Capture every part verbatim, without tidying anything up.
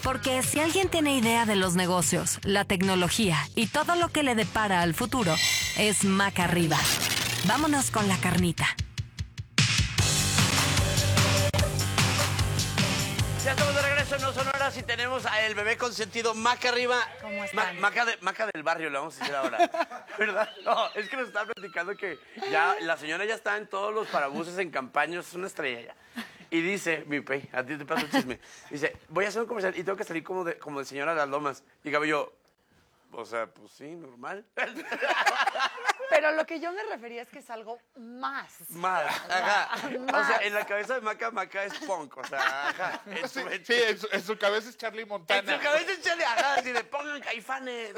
Porque si alguien tiene idea de los negocios, la tecnología y todo lo que le depara al futuro, es Maca Arriba. Vámonos con la carnita. Ya estamos de regreso en No Sonoras y tenemos a el bebé consentido Maca Arriba. ¿Cómo están? Ma- Maca, de- Maca del barrio, le vamos a decir ahora. ¿Verdad? No, es que nos estaba platicando que ya la señora ya está en todos los parabuses en campañas, es una estrella ya. Y dice, mi pey, a ti te pasa un chisme. Dice, voy a hacer un comercial y tengo que salir como de, como de señora de las lomas. Y Gaby yo, o sea, pues sí, normal. Pero lo que yo me refería es que es algo más. Más, ajá. Más. O sea, en la cabeza de Maca, Maca es punk, o sea, ajá. En Sí, su, en sí, en, su, en su cabeza es Charlie en Montana. su cabeza es Charlie, ajá, así de pongan Caifanes.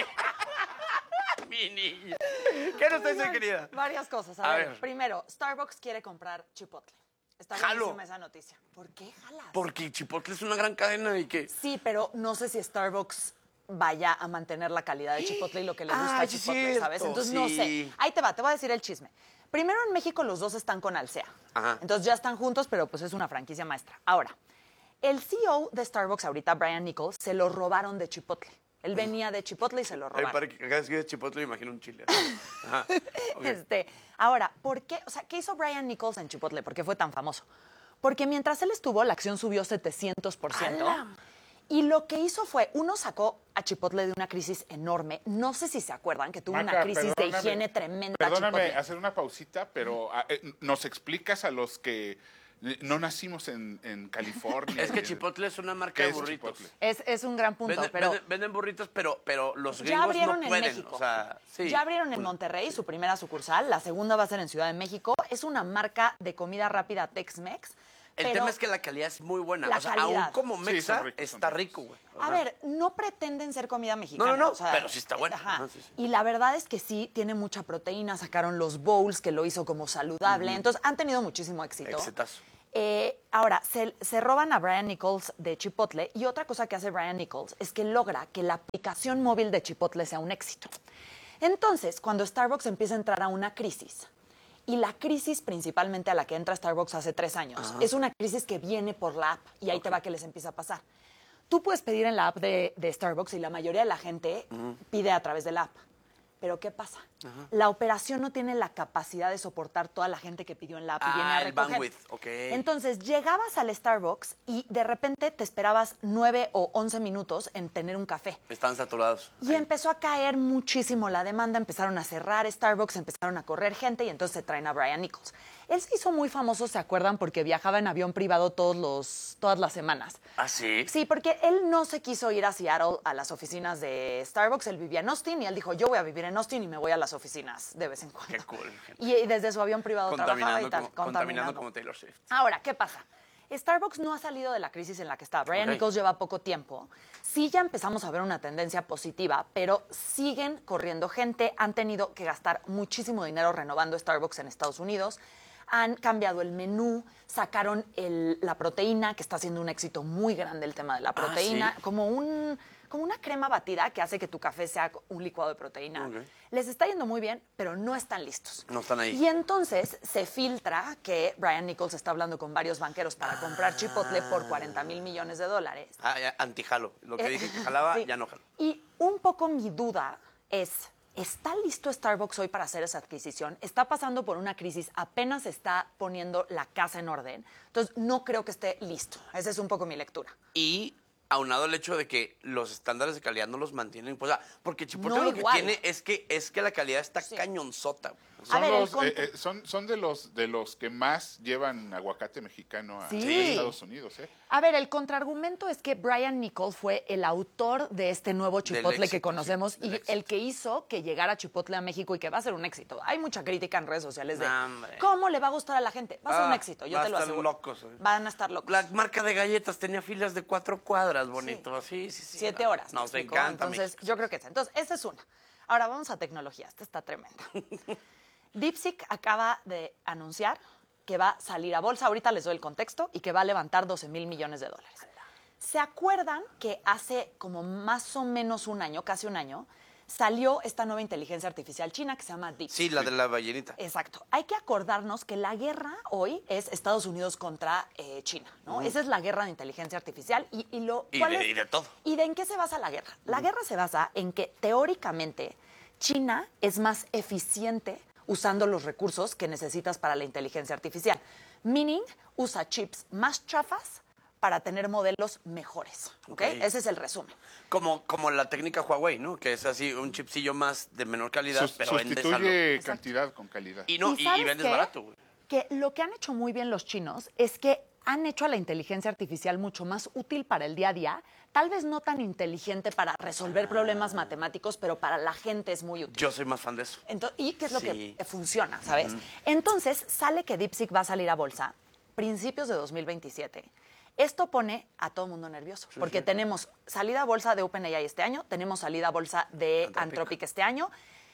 Así. Mi niña. ¿Qué nos dice, querida? Varias cosas. A, A ver, ver. primero, Starbucks quiere comprar Chipotle. Está Jalo. buenísima esa noticia. ¿Por qué jalas? Porque Chipotle es una gran cadena y que... Sí, pero no sé si Starbucks vaya a mantener la calidad de Chipotle y lo que le gusta Ah, a sí es Chipotle, cierto, ¿sabes? Entonces, no sí. sé. Ahí te va, te voy a decir el chisme. Primero, en México los dos están con Alsea. Ajá. Entonces ya están juntos, pero pues es una franquicia maestra. Ahora, el C E O de Starbucks ahorita, Brian Nichols, se lo robaron de Chipotle. Él venía de Chipotle y se lo Ay, robaron. para que cada vez que dices Chipotle me imagino un chile. Ajá. Ok. Este, ahora, ¿por qué? O sea, ¿qué hizo Brian Nichols en Chipotle? ¿Por qué fue tan famoso? Porque mientras él estuvo, la acción subió setecientos por ciento. Y lo que hizo fue, uno sacó a Chipotle de una crisis enorme. No sé si se acuerdan que tuvo Maca, una crisis de perdóname, higiene tremenda. Perdóname Chipotle. hacer una pausita, pero ah, eh, nos explicas a los que no nacimos en, en California. Es que en- Chipotle es una marca ¿Qué de es burritos. Chipotle? Es, es un gran punto, Venden, pero venden- venden burritos, pero, pero los ya gringos abrieron no en pueden. México. O sea, sí. Ya abrieron en Monterrey su primera sucursal. La segunda va a ser en Ciudad de México. Es una marca de comida rápida Tex-Mex. El pero- tema es que la calidad es muy buena. La o sea, calidad. aún como Sí, mexa, son ricos, son está ricos. rico, güey. O A sea, ver, no pretenden ser comida mexicana. No, no, no, o sea, pero sí está buena. ajá. Ajá, sí, sí. Y la verdad es que sí, tiene mucha proteína. Sacaron los bowls, que lo hizo como saludable. Entonces, han tenido muchísimo éxito. Exitazo. Eh, ahora, se, se roban a Brian Nichols de Chipotle. Y otra cosa que hace Brian Nichols es que logra que la aplicación móvil de Chipotle sea un éxito. Entonces, cuando Starbucks empieza a entrar a una crisis, y la crisis principalmente a la que entra Starbucks hace tres años, es una crisis que viene por la app y ahí te va que les empieza a pasar. Tú puedes pedir en la app de, de Starbucks y la mayoría de la gente pide a través de la app. Pero ¿qué pasa? La operación no tiene la capacidad de soportar toda la gente que pidió en la app y Ah, viene a el recoger. bandwidth, ok. Entonces, llegabas al Starbucks y de repente te esperabas nueve o once minutos en tener un café. Están saturados. Y empezó a caer muchísimo la demanda, empezaron a cerrar Starbucks, empezaron a correr gente y entonces se traen a Brian Nichols. Él se hizo muy famoso, ¿se acuerdan? Porque viajaba en avión privado todos los, todas las semanas. ¿Ah, sí? Sí, porque él no se quiso ir a Seattle a las oficinas de Starbucks, él vivía en Austin y él dijo, yo voy a vivir en Austin y me voy a las oficinas de vez en cuando. Qué cool. Y, y desde su avión privado trabajaba y Contaminando, tal, como, contaminando como Taylor Swift. Ahora, ¿qué pasa? Starbucks no ha salido de la crisis en la que está. Brian Ok. Nichols lleva poco tiempo. Sí ya empezamos a ver una tendencia positiva, pero siguen corriendo gente. Han tenido que gastar muchísimo dinero renovando Starbucks en Estados Unidos. Han cambiado el menú, sacaron el- la proteína, que está haciendo un éxito muy grande el tema de la proteína, ¿sí? como un... como una crema batida que hace que tu café sea un licuado de proteína. Ok. Les está yendo muy bien, pero no están listos. No están ahí. Y entonces se filtra que Brian Nichols está hablando con varios banqueros para comprar Chipotle por cuarenta mil millones de dólares. Ah, ya, antijalo. Lo que Eh, dije que jalaba, sí. ya no jalo. Y un poco mi duda es, ¿está listo Starbucks hoy para hacer esa adquisición? Está pasando por una crisis, apenas está poniendo la casa en orden. Entonces, no creo que esté listo. Esa es un poco mi lectura. Y aunado el hecho de que los estándares de calidad no los mantienen, pues, ah, porque Chipotle No lo que igual. tiene es que es que la calidad está Sí. cañonzota. A Son, ver, el los, con- eh, eh, son, son de los de los que más llevan aguacate mexicano a Sí. a Estados Unidos, ¿eh? A ver, el contraargumento es que Brian Nichols fue el autor de este nuevo Chipotle éxito, que conocemos sí, del y éxito. el que hizo que llegara Chipotle a México y que va a ser un éxito. Hay mucha crítica en redes sociales de No, hombre. cómo le va a gustar a la gente. Va a ser un Ah, éxito, yo va a te lo estar aseguro. locos, eh. Van a estar locos. La marca de galletas tenía filas de cuatro cuadras, bonito. Sí, sí, sí. Siete no, horas. ¿me Nos explico? encanta. Entonces, México. yo creo que esa. Entonces, esa es una. Ahora vamos a tecnología. Esta está tremenda. DeepSeek acaba de anunciar que va a salir a bolsa, ahorita les doy el contexto, y que va a levantar doce mil millones de dólares. ¿Se acuerdan que hace como más o menos un año, casi un año, salió esta nueva inteligencia artificial china que se llama DeepSeek. Sí, la de la ballenita. Exacto. Hay que acordarnos que la guerra hoy es Estados Unidos contra eh, China, ¿no? Uh-huh. Esa es la guerra de inteligencia artificial y, y lo... Y ¿cuál de, es? y de todo. ¿Y de en qué se basa la guerra? La uh-huh. guerra se basa en que teóricamente China es más eficiente usando los recursos que necesitas para la inteligencia artificial. Meaning, usa chips más chafas para tener modelos mejores. ¿Okay? Okay. Ese es el resumen. Como, como la técnica Huawei, ¿no? Que es así, un chipsillo más de menor calidad, Sus, pero vendes algo. Sustituye cantidad con calidad. Y, no, ¿Y, y, y vendes qué? barato, güey. Que lo que han hecho muy bien los chinos es que han hecho a la inteligencia artificial mucho más útil para el día a día, tal vez no tan inteligente para resolver problemas matemáticos, pero para la gente es muy útil. Yo soy más fan de eso. Entonces, ¿y qué es lo Sí. que funciona, sabes? Mm. Entonces, sale que DeepSeek va a salir a bolsa principios de dos mil veintisiete. Esto pone a todo el mundo nervioso, sí, porque sí. tenemos salida a bolsa de OpenAI este año, tenemos salida a bolsa de Anthropic, Anthropic este año,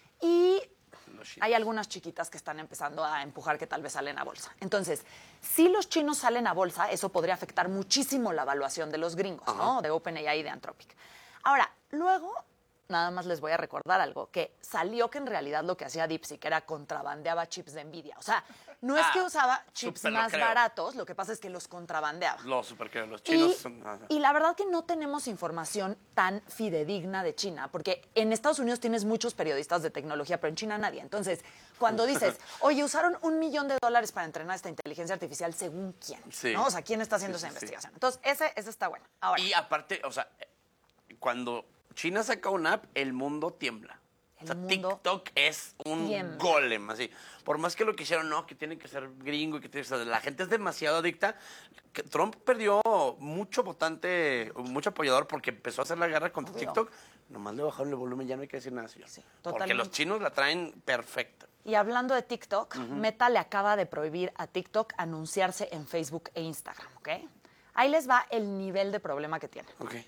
y hay algunas chiquitas que están empezando a empujar que tal vez salen a bolsa. Entonces, si los chinos salen a bolsa, eso podría afectar muchísimo la evaluación de los gringos, Ajá. ¿no? De OpenAI y de Anthropic. Ahora, luego, nada más les voy a recordar algo, que salió que en realidad lo que hacía DeepSeek era contrabandeaba chips de NVIDIA. O sea, no es ah, que usaba chips más baratos, lo que pasa es que los contrabandeaba. Lo super creo, los chinos y, son... Y la verdad que no tenemos información tan fidedigna de China, porque en Estados Unidos tienes muchos periodistas de tecnología, pero en China nadie. Entonces, cuando dices, oye, usaron un millón de dólares para entrenar esta inteligencia artificial, ¿según quién? Sí. ¿No? O sea, ¿quién está haciendo sí, esa sí, investigación? Sí. Entonces, ese, ese está bueno. Ahora, y aparte, o sea, cuando China saca una app, el mundo tiembla. El o sea, mundo TikTok es un tiembla. golem, así. Por más que lo quisieron, no, que tiene que ser gringo y que tiene que ser... La gente es demasiado adicta. Que Trump perdió mucho votante, mucho apoyador porque empezó a hacer la guerra contra Obvio. TikTok. Nomás le bajaron el volumen, ya no hay que decir nada, señor. Sí, porque totalmente. los chinos la traen perfecta. Y hablando de TikTok, uh-huh. Meta le acaba de prohibir a TikTok anunciarse en Facebook e Instagram, ¿ok? Ahí les va el nivel de problema que tiene. Ok.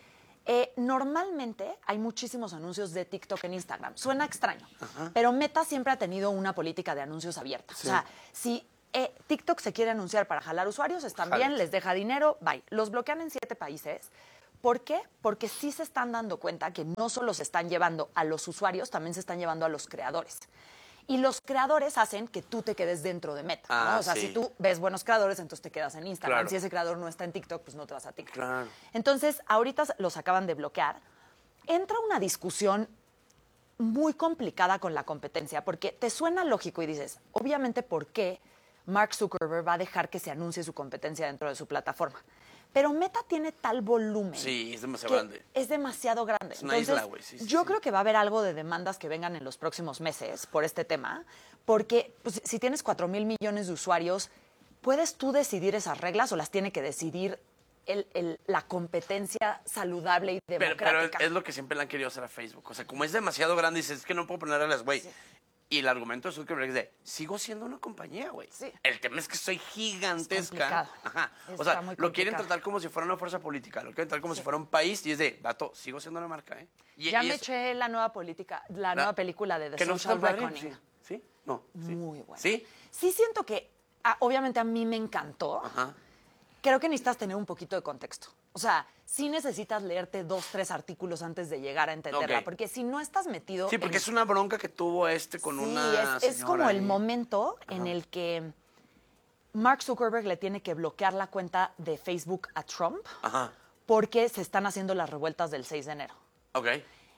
Eh, normalmente hay muchísimos anuncios de TikTok en Instagram. Suena extraño, Ajá. pero Meta siempre ha tenido una política de anuncios abierta. Sí. O sea, si eh, TikTok se quiere anunciar para jalar usuarios, están Jale. bien, les deja dinero, bye. Los bloquean en siete países. ¿Por qué? Porque sí se están dando cuenta que no solo se están llevando a los usuarios, también se están llevando a los creadores. Y los creadores hacen que tú te quedes dentro de Meta, ah, ¿no? O sea, sí. si tú ves buenos creadores, entonces te quedas en Instagram. Claro. Si ese creador no está en TikTok, pues no te vas a TikTok. Claro. Entonces, ahorita los acaban de bloquear. Entra una discusión muy complicada con la competencia, porque te suena lógico y dices, obviamente, ¿por qué Mark Zuckerberg va a dejar que se anuncie su competencia dentro de su plataforma? Pero Meta tiene tal volumen. Sí, es demasiado grande. Es demasiado grande. Es una Entonces, isla, güey. Sí, sí, yo sí. creo que va a haber algo de demandas que vengan en los próximos meses por este tema, porque pues, si tienes cuatro mil millones de usuarios, ¿puedes tú decidir esas reglas o las tiene que decidir el, el, la competencia saludable y democrática? Pero, pero es, es lo que siempre le han querido hacer a Facebook. O sea, como es demasiado grande, dices, es que no puedo poner reglas, güey. Sí. Y el argumento de Zuckerberg es de, sigo siendo una compañía, güey. Sí. El tema es que soy gigantesca. Es Ajá. Está o sea, muy lo quieren complicado. tratar como si fuera una fuerza política, lo quieren tratar como sí. si fuera un país y es de, vato, sigo siendo una marca, ¿eh? Y, ya y me es, eché la nueva política, la, la nueva película de The que no Social está padre, Reckoning. ¿sí? ¿Sí? No. ¿Sí? Muy buena. ¿Sí? Sí siento que, ah, obviamente a mí me encantó. Ajá. Creo que necesitas tener un poquito de contexto. O sea, sí necesitas leerte dos, tres artículos antes de llegar a entenderla. Okay. Porque si no estás metido... Sí, porque en... es una bronca que tuvo este con sí, una es, es como el ahí. momento Ajá. en el que Mark Zuckerberg le tiene que bloquear la cuenta de Facebook a Trump Ajá. porque se están haciendo las revueltas del seis de enero. Ok.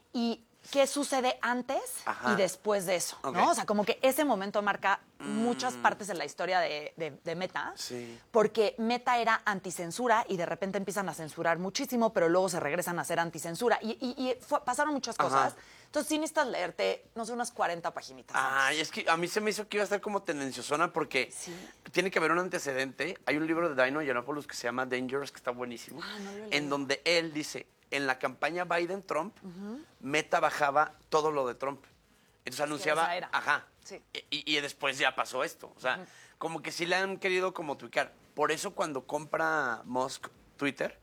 Y qué sucede antes Ajá. y después de eso, Ok. ¿no? O sea, como que ese momento marca Mm. muchas partes en la historia de, de- de Meta, Sí. porque Meta era anticensura y de repente empiezan a censurar muchísimo, pero luego se regresan a ser anticensura. Y, y- y fue- pasaron muchas cosas. Ajá. Entonces sí necesitas leerte, no sé, unas cuarenta paginitas. Ay, es que a mí se me hizo que iba a estar como tendenciosona porque Sí. tiene que haber un antecedente. Hay un libro de Dino Yiannopoulos que se llama Dangerous, que está buenísimo, Ah, no lo he en leído. donde él dice, en la campaña Biden-Trump, Meta bajaba todo lo de Trump. Entonces anunciaba, esa era. ajá, Sí. y, y después ya pasó esto. O sea, como que sí le han querido como tuicar. Por eso cuando compra Musk Twitter,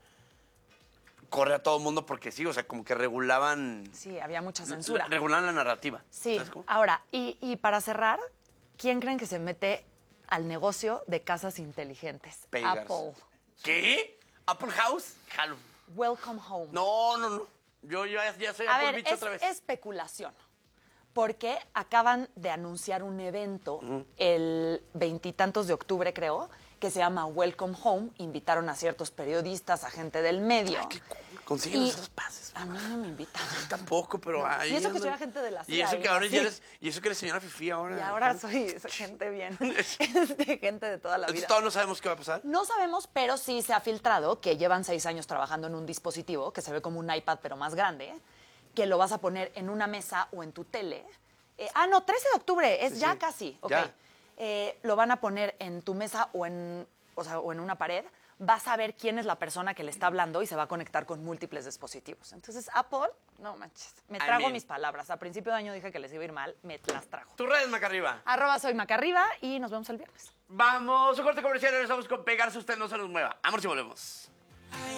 corre a todo el mundo porque sí, o sea, como que regulaban... Sí, había mucha censura. Regulaban la narrativa. Sí, ¿Sabes cómo? ahora, y, y para cerrar, ¿quién creen que se mete al negocio de casas inteligentes? Pagers. Apple. ¿Qué? ¿Apple House? Jalo. Welcome home. No, no, no. Yo ya, ya soy A a ver, bicho es otra vez. especulación. Porque acaban de anunciar un evento el veintitantos de octubre, creo, que se llama Welcome Home. Invitaron a ciertos periodistas, a gente del medio. Qué cool. Consiguen Y- esos pases. A mí no me invitan. Tampoco, pero ahí Y eso que andan. soy agente de la C I A. Y eso y que ahora así. ya eres, y eso que eres señora Fifi ahora. Y ahora soy soy gente bien. Este, gente de toda la Entonces, vida. todos no sabemos qué va a pasar. No sabemos, pero sí se ha filtrado que llevan seis años trabajando en un dispositivo que se ve como un iPad, pero más grande, que lo vas a poner en una mesa o en tu tele. Eh, ah, no, trece de octubre, es Sí, ya sí. casi. Ok. Ya. Eh, lo van a poner en tu mesa o en, o sea, o en una pared. Vas a ver quién es la persona que le está hablando y se va a conectar con múltiples dispositivos. Entonces, Apple, no manches, me I trago mean- mis palabras. A principio de año dije que les iba a ir mal, me las trajo. Tus redes, Macarriba. Arroba soy Macarriba y nos vemos el viernes. Vamos, un corte comercial y regresamos con Pegarse Usted No Se Nos Mueva. Amor, si volvemos.